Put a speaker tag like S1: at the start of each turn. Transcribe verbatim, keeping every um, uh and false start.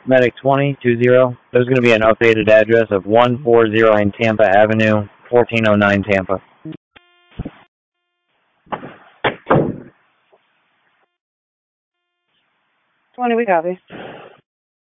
S1: Medic twenty two zero. There's going to be an updated address of one forty in Tampa Avenue, fourteen oh nine Tampa.
S2: twenty, we copy.